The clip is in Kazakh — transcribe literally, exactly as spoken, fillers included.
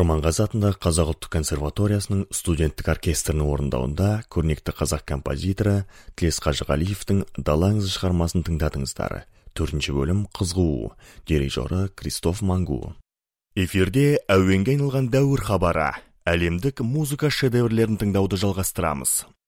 Құрманғазы атындағы Қазақ ұлттық консерваториясының студенттік оркестрінің орындауында көрнекті қазақ композиторы Тілес Қажығалиевтің «Дала аңызы» шығармасын тыңдадыңыздар. Төртінші бөлім «Қызғуу», дирижері Кристоф Мангу. Эфирде әуенге айналған дәуір хабары. Әлемдік музыка шедеврлерін тыңдауды жалғастырамыз.